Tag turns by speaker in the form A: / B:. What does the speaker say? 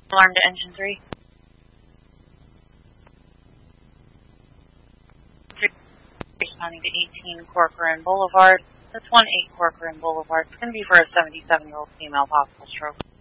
A: Alarm to engine 3. Responding to 18 Corcoran Boulevard. That's 18 Corcoran Boulevard. It's going to be for a 77-year-old female, possible stroke.